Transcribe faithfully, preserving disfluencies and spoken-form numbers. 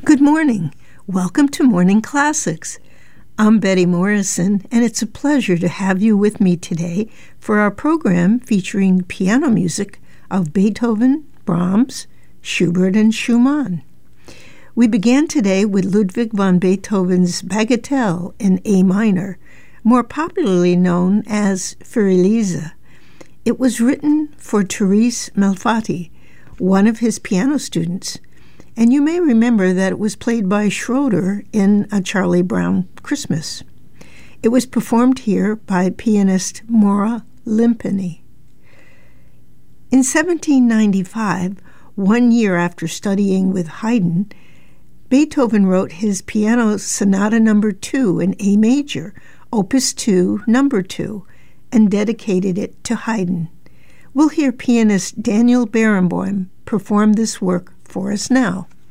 Good morning. Welcome to Morning Classics. I'm Betty Morrison, and it's a pleasure to have you with me today for our program featuring piano music of Beethoven, Brahms, Schubert, and Schumann. We began today with Ludwig van Beethoven's Bagatelle in A minor, more popularly known as Für Elise. It was written for Therese Malfatti, one of his piano students, and you may remember that it was played by Schroeder in A Charlie Brown Christmas. It was performed here by pianist Maura Limpany. In seventeen ninety-five, one year after studying with Haydn, Beethoven wrote his Piano Sonata Number two in A major, Opus two, Number two, and dedicated it to Haydn. We'll hear pianist Daniel Barenboim perform this work for us now.